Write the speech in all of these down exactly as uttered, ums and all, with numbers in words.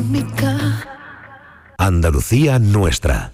cómica. Andalucía nuestra.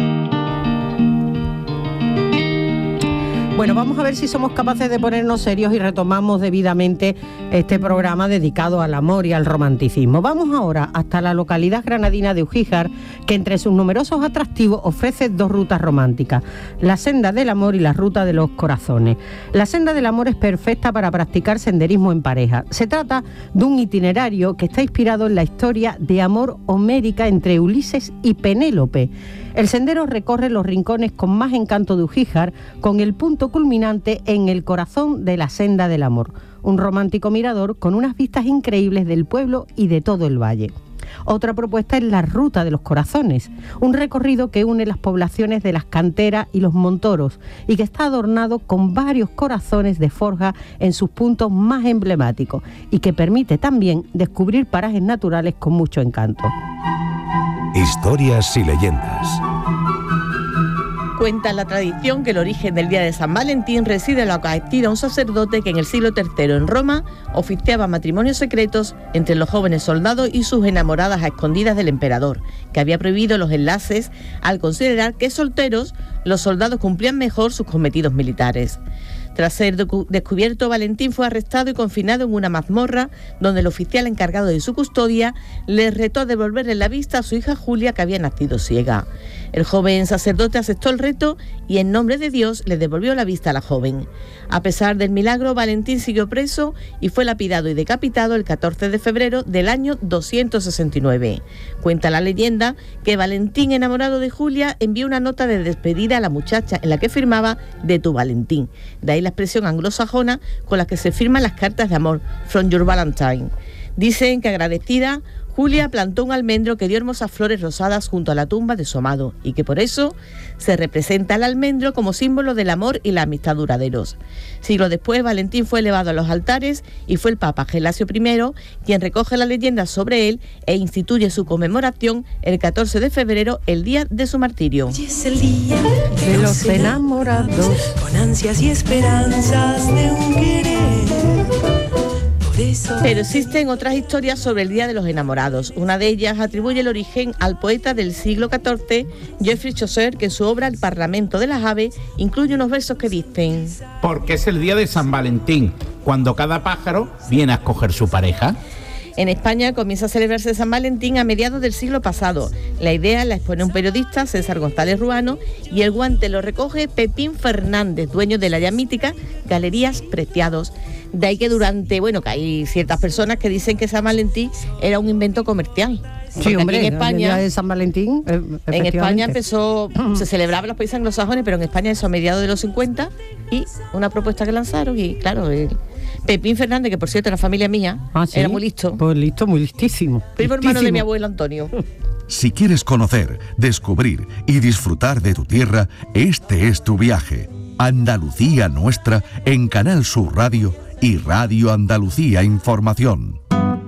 Bueno, vamos a ver si somos capaces de ponernos serios y retomamos debidamente este programa dedicado al amor y al romanticismo. Vamos ahora hasta la localidad granadina de Ugíjar, que entre sus numerosos atractivos ofrece dos rutas románticas, la senda del amor y la ruta de los corazones. La senda del amor es perfecta para practicar senderismo en pareja. Se trata de un itinerario que está inspirado en la historia de amor homérica entre Ulises y Penélope. El sendero recorre los rincones con más encanto de Ugíjar, con el punto culminante en el corazón de la senda del amor, un romántico mirador con unas vistas increíbles del pueblo y de todo el valle. Otra propuesta es la Ruta de los Corazones, un recorrido que une las poblaciones de Las Canteras y Los Montoros y que está adornado con varios corazones de forja en sus puntos más emblemáticos y que permite también descubrir parajes naturales con mucho encanto. Historias y leyendas. Cuenta la tradición que el origen del día de San Valentín reside en la caestía de un sacerdote que en el siglo tercero en Roma oficiaba matrimonios secretos entre los jóvenes soldados y sus enamoradas a escondidas del emperador, que había prohibido los enlaces al considerar que solteros los soldados cumplían mejor sus cometidos militares. Tras ser descubierto, Valentín fue arrestado y confinado en una mazmorra donde el oficial encargado de su custodia le retó a devolverle la vista a su hija Julia, que había nacido ciega. El joven sacerdote aceptó el reto y en nombre de Dios le devolvió la vista a la joven. A pesar del milagro, Valentín siguió preso y fue lapidado y decapitado el catorce de febrero del año doscientos sesenta y nueve. Cuenta la leyenda que Valentín, enamorado de Julia, envió una nota de despedida a la muchacha en la que firmaba "de tu Valentín". De ahí la expresión anglosajona con la que se firman las cartas de amor, "from your Valentine". Dicen que agradecida, Julia plantó un almendro que dio hermosas flores rosadas junto a la tumba de su amado y que por eso se representa el almendro como símbolo del amor y la amistad duraderos. Siglos después, Valentín fue elevado a los altares y fue el Papa Gelasio primero quien recoge la leyenda sobre él e instituye su conmemoración el catorce de febrero, el día de su martirio. Hoy es el día De los enamorados. con ansias y esperanzas de un querer. Pero existen otras historias sobre el Día de los Enamorados. Una de ellas atribuye el origen al poeta del siglo catorce, Geoffrey Chaucer, que en su obra El Parlamento de las Aves incluye unos versos que dicen: Porque es el día de San Valentín, cuando cada pájaro viene a escoger su pareja. En España comienza a celebrarse San Valentín a mediados del siglo pasado. La idea la expone un periodista, César González Ruano, y el guante lo recoge Pepín Fernández, dueño de la ya mítica Galerías Preciados. De ahí que durante, bueno, que hay ciertas personas que dicen que San Valentín era un invento comercial. Sí, hombre, en España, el día de San Valentín, eh, en España empezó, se celebraba en los países anglosajones, pero en España eso a mediados de los cincuenta, y una propuesta que lanzaron, y claro, el Pepín Fernández, que por cierto era familia mía, ¿Ah, sí? era muy listo. Pues listo, muy listísimo. Primo hermano de mi abuelo Antonio. Si quieres conocer, descubrir y disfrutar de tu tierra, este es tu viaje. Andalucía Nuestra en Canal Sur Radio y Radio Andalucía Información.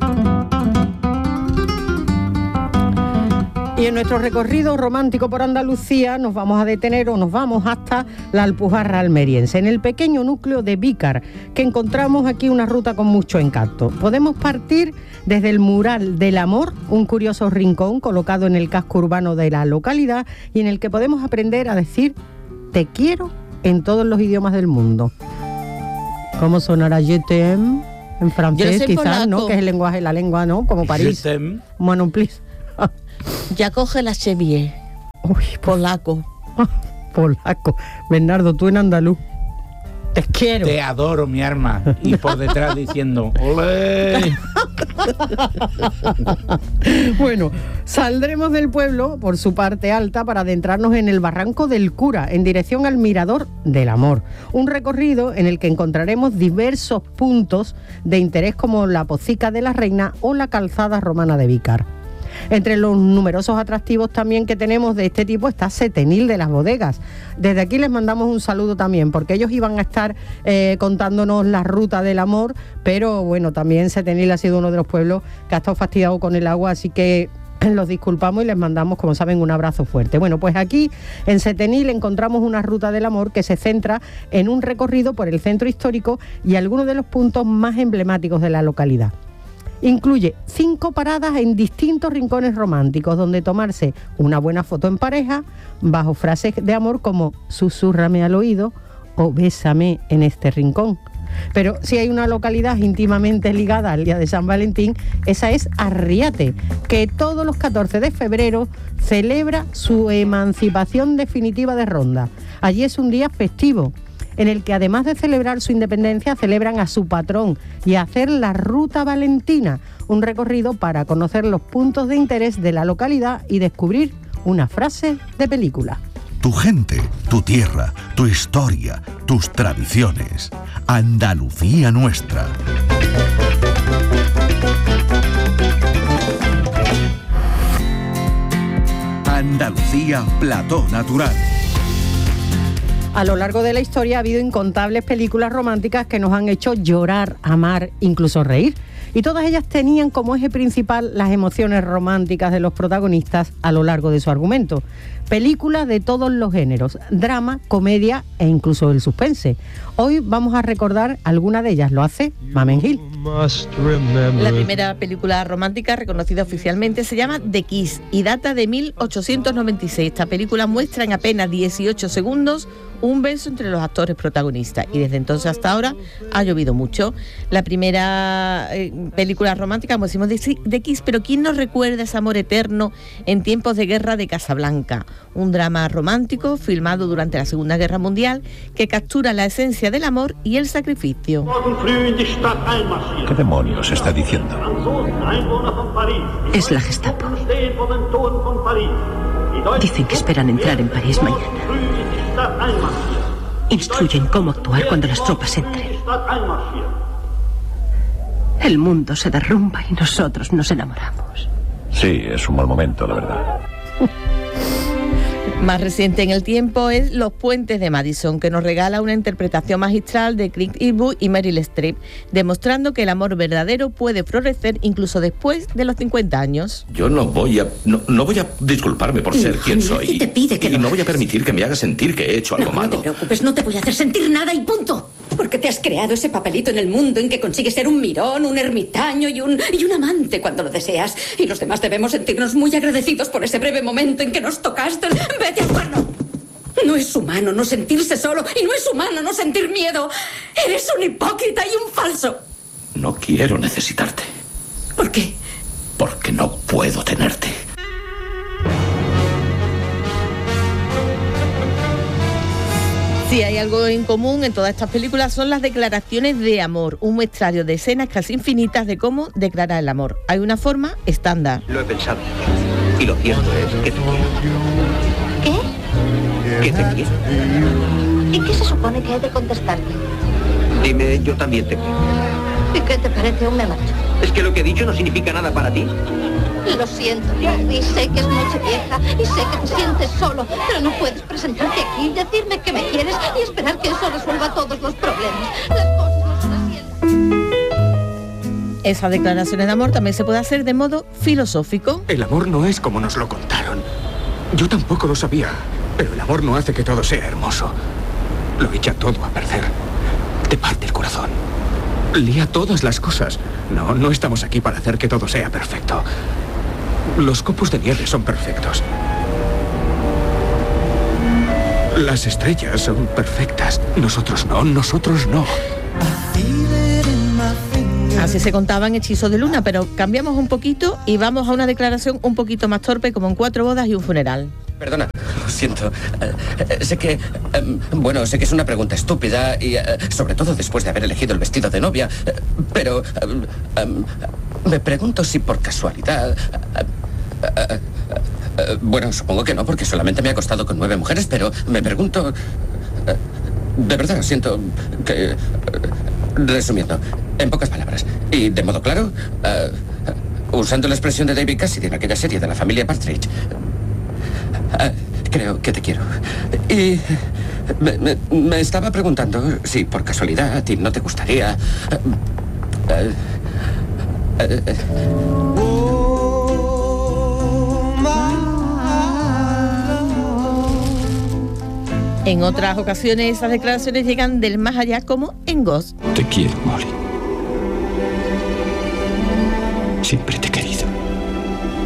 Y en nuestro recorrido romántico por Andalucía nos vamos a detener o nos vamos hasta la Alpujarra almeriense, en el pequeño núcleo de Vícar, que encontramos aquí una ruta con mucho encanto. Podemos partir desde el Mural del Amor, un curioso rincón colocado en el casco urbano de la localidad y en el que podemos aprender a decir "te quiero" en todos los idiomas del mundo. ¿Cómo sonará je t'aime? En francés, quizás, ¿no? Que es el lenguaje, la lengua, ¿no? Como París. Bueno, please. Ya coge la Chevier. Uy, polaco. Polaco. Bernardo, tú en andaluz. Te quiero. Te adoro, mi arma. Y por detrás diciendo ¡olé! Bueno, saldremos del pueblo por su parte alta para adentrarnos en el Barranco del Cura, en dirección al Mirador del Amor. Un recorrido en el que encontraremos diversos puntos de interés como la Pocica de la Reina o la Calzada Romana de Vícar. Entre los numerosos atractivos también que tenemos de este tipo está Setenil de las Bodegas. Desde aquí les mandamos un saludo también, porque ellos iban a estar eh, contándonos la ruta del amor, pero bueno, también Setenil ha sido uno de los pueblos que ha estado fastidiado con el agua, así que los disculpamos y les mandamos, como saben, un abrazo fuerte. Bueno, pues aquí en Setenil encontramos una ruta del amor que se centra en un recorrido por el centro histórico y algunos de los puntos más emblemáticos de la localidad. Incluye cinco paradas en distintos rincones románticos donde tomarse una buena foto en pareja bajo frases de amor como susúrrame al oído o bésame en este rincón. Pero si hay una localidad íntimamente ligada al día de San Valentín, esa es Arriate, que todos los catorce de febrero celebra su emancipación definitiva de Ronda. Allí es un día festivo, en el que además de celebrar su independencia, celebran a su patrón y hacer la Ruta Valentina, un recorrido para conocer los puntos de interés de la localidad y descubrir una frase de película. Tu gente, tu tierra, tu historia, tus tradiciones. Andalucía nuestra. Andalucía Plató Natural. A lo largo de la historia ha habido incontables películas románticas que nos han hecho llorar, amar, incluso reír. Y todas ellas tenían como eje principal las emociones románticas de los protagonistas a lo largo de su argumento. Películas de todos los géneros, drama, comedia e incluso el suspense. Hoy vamos a recordar alguna de ellas, lo hace Mamen Gil. La primera película romántica reconocida oficialmente se llama The Kiss y data de mil ochocientos noventa y seis. Esta película muestra en apenas dieciocho segundos un beso entre los actores protagonistas y desde entonces hasta ahora ha llovido mucho. La primera eh, película romántica, como decimos, de, de Kiss, pero ¿quién nos recuerda ese amor eterno en tiempos de guerra de Casablanca? Un drama romántico filmado durante la Segunda Guerra Mundial que captura la esencia del amor y el sacrificio. ¿Qué demonios está diciendo? Es la Gestapo. Dicen que esperan entrar en París mañana. Instruyen cómo actuar cuando las tropas entren. El mundo se derrumba y nosotros nos enamoramos. Sí, es un mal momento, la verdad. Más reciente en el tiempo es Los puentes de Madison, que nos regala una interpretación magistral de Clint Eastwood y Meryl Streep, demostrando que el amor verdadero puede florecer incluso después de los cincuenta años. Yo no voy a no, no voy a disculparme por ser no, quien soy. Y te pide que y lo no voy a hagas. permitir que me haga sentir que he hecho algo no, malo. No te preocupes, no te voy a hacer sentir nada y punto. Porque te has creado ese papelito en el mundo en que consigues ser un mirón, un ermitaño y un, y un amante cuando lo deseas. Y los demás debemos sentirnos muy agradecidos por ese breve momento en que nos tocaste. ¡Vete al cuerno! No es humano no sentirse solo y no es humano no sentir miedo. Eres un hipócrita y un falso. No quiero necesitarte. ¿Por qué? Porque no puedo tenerte. Si hay algo en común en todas estas películas son las declaraciones de amor, un muestrario de escenas casi infinitas de cómo declarar el amor. Hay una forma estándar. Lo he pensado y lo cierto es que te quiero. ¿Qué? Que te quiero. ¿Y qué se supone que he de contestarte? Dime, yo también te quiero. ¿Y qué te parece un me marcho? ¿Es que lo que he dicho no significa nada para ti? Lo siento, Larry, sé que es noche vieja y sé que te sientes solo, pero no puedes presentarte aquí y decirme que me quieres y esperar que eso resuelva todos los problemas. Las cosas no son así. Esas declaraciones de amor también se puede hacer de modo filosófico. El amor no es como nos lo contaron. Yo tampoco lo sabía, pero el amor no hace que todo sea hermoso. Lo echa todo a perder. Te parte el corazón. Lía todas las cosas. No, no estamos aquí para hacer que todo sea perfecto. Los copos de nieve son perfectos. Las estrellas son perfectas. Nosotros no, nosotros no. Así se contaban Hechizos de Luna, pero cambiamos un poquito y vamos a una declaración un poquito más torpe, como en Cuatro bodas y un funeral. Perdona, lo siento. Eh, eh, sé que... Eh, bueno, sé que es una pregunta estúpida y eh, sobre todo después de haber elegido el vestido de novia, eh, pero eh, eh, me pregunto si por casualidad... Eh, eh, eh, bueno, supongo que no, porque solamente me he acostado con nueve mujeres, pero me pregunto... Eh, de verdad, siento que... Eh, resumiendo, en pocas palabras, y de modo claro, eh, usando la expresión de David Cassidy en aquella serie de la familia Partridge... Uh, creo que te quiero. Y me, me, me estaba preguntando si por casualidad a ti no te gustaría... Uh, uh, uh, uh, En otras ocasiones esas declaraciones llegan del más allá, como en Ghost. Te quiero, Molly. Siempre te